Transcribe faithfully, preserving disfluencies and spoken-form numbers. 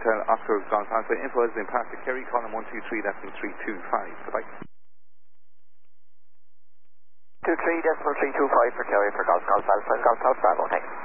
Hotel Oscar Golf Alpha. Info has been passed to Kerry, column one two three, that's in three two five. Goodbye. two three decimal three two five for Kerry for Golf Golf Alpha and Golf Golf Bravo. Thanks.